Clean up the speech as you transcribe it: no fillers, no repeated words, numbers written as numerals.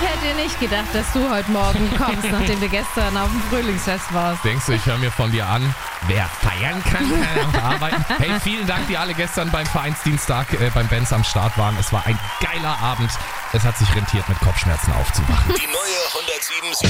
hätte nicht gedacht, dass du heute Morgen kommst, nachdem du gestern auf dem Frühlingsfest warst. Denkst du, ich höre mir von dir an, wer feiern kann, kann auch arbeiten. Hey, vielen Dank, die alle gestern beim Vereinsdienstag beim Benz am Start waren. Es war ein geiler Abend. Es hat sich rentiert, mit Kopfschmerzen aufzuwachen. Die neue 107.7